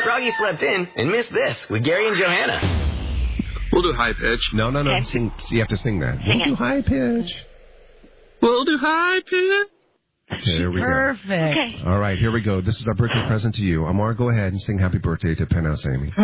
Froggy slept in and missed this with Gary and Johanna. We'll do high pitch. No. Okay. Sing, you have to sing that. Sing We'll do high pitch. We'll do high pitch. Okay, there we go. Perfect. Okay. All right, here we go. This is our birthday present to you. Amar, go ahead and sing happy birthday to Penthouse Amy.